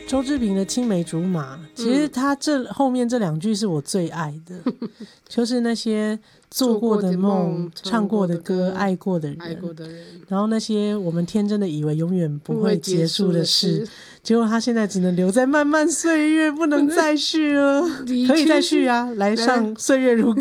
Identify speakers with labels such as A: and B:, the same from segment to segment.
A: 周志平的青梅竹马，其实他后面这2句是我最爱的，就是那些做过的梦、唱过的歌、爱过的人，然后那些我们天真的以为永远不会结束的事，结果他现在只能留在漫漫岁月，不能再续了。可以再续啊，来上岁月如歌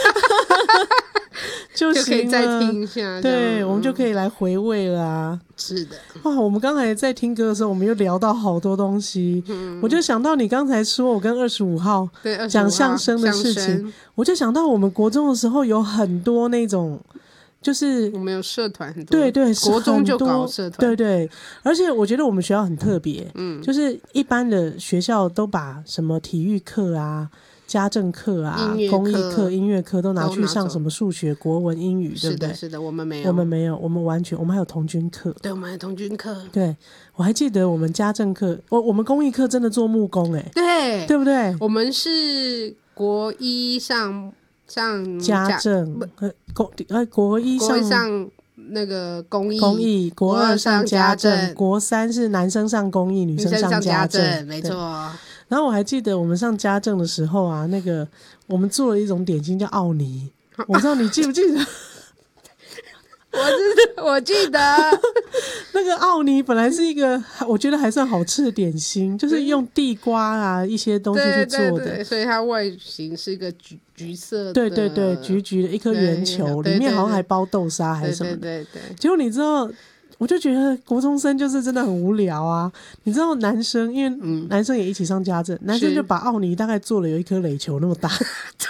A: 就行了，就可以再听一下，对，我们就可以来回味了啊。
B: 是的，
A: 哇，我们刚才在听歌的时候，我们又聊到好多东西。我就想到你刚才说我跟25号讲相声的事情，我就想到我们国中的时候有很多那种，就是
B: 我们有社团很多，对
A: 对，
B: 国中就搞社团，
A: 对对，而且我觉得我们学校很特别，就是一般的学校都把什么体育课啊、家政课啊、公益课、音乐课都拿去上什么数学、国文、英语，对不对？
B: 是的，我们没有，
A: 我们完全，我们还有童军课，
B: 对，我们还有童军课。
A: 对，我还记得我们家政课，我们公益课真的做木工，对，对不对？
B: 我们是国一上
A: 家政，国一上
B: 那个公
A: 益，国2上家政，国3是男生上公益，女生上家政，
B: 没错。
A: 然后我还记得我们上家政的时候啊，那个我们做了一种点心叫奥尼，我不知道你记不记得？
B: 我记得
A: 那个奥尼本来是一个我觉得还算好吃的点心，就是用地瓜啊一些东西去做的，
B: 对，所以它外形是一个橘色的，
A: 对，橘橘的一颗圆球，里面好像还包豆沙还是什么的，对。结果你知道，我就觉得国中生就是真的很无聊啊！你知道男生，因为男生也一起上家政，男生就把奥尼大概做了有一颗垒球那么大，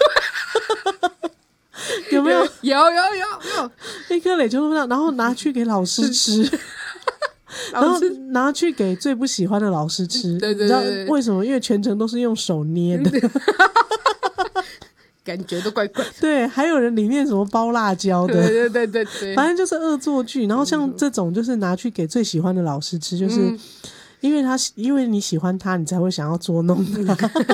A: 有没有？
B: 有
A: 一颗垒球那么大，然后拿去给老师吃，然后拿去给最不喜欢的老师吃。对，你知道为什么？因为全程都是用手捏的。
B: 感觉都怪怪的，
A: 对，还有人里面什么包辣椒的，
B: 对，
A: 反正就是恶作剧。然后像这种就是拿去给最喜欢的老师吃，就是因为你喜欢他，你才会想要捉弄他，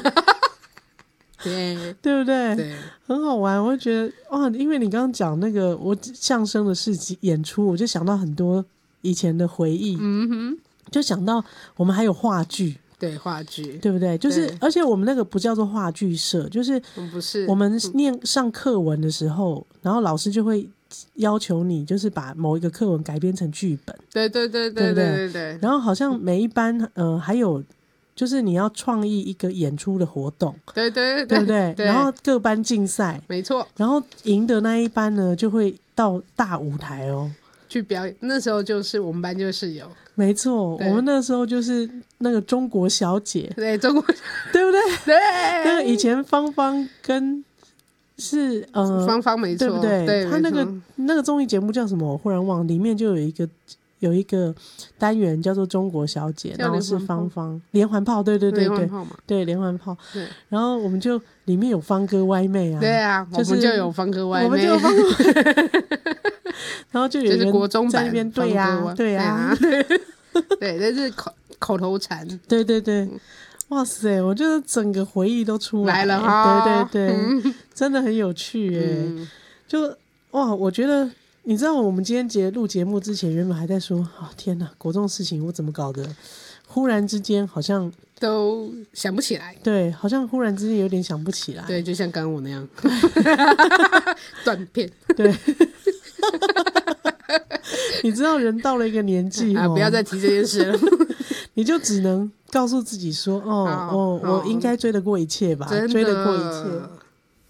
A: 对不对？对，很好玩。我就觉得哇，因为你刚刚讲那个我相声的事情演出，我就想到很多以前的回忆，就想到我们还有话剧。
B: 对，话剧，
A: 对不对？就是而且我们那个不叫做话剧社，就是我们上课文的时候，然后老师就会要求你就是把某一个课文改编成剧本，对。然后好像每一班还有就是你要创意一个演出的活动，对不对？然后各班竞赛，
B: 没错。
A: 然后赢的那一班呢，就会到大舞台
B: 去表演。那时候就是我们班就是有。
A: 没错，我们那时候就是那个中国小姐，
B: 对中国，
A: 对不对？
B: 对，
A: 那个以前芳芳跟是
B: 芳芳没错，
A: 对不对？
B: 对，
A: 他那个综艺节目叫什么？我忽然忘了，里面就有一个单元叫做中国小姐，然后是芳芳连环炮，对，连环炮，对。然后我们就里面有芳哥歪妹啊，
B: 对啊，我们就有芳哥歪妹，
A: 我们就有芳哥歪妹。然后就有人在那边对呀，
B: 对，这是口头禅，
A: 对，哇塞，我觉得整个回忆都出来
B: 了哈，
A: 对，真的很有趣耶，就哇，我觉得你知道我们今天录节目之前，原本还在说天哪，国中的事情我怎么搞的，忽然之间好像
B: 都想不起来，
A: 对，好像忽然之间有点想不起来，
B: 对，就像刚刚我那样断片，
A: 对。你知道人到了一个年纪
B: 不要再提这件事了
A: 你就只能告诉自己说我应该追得过一切吧，追得过一切，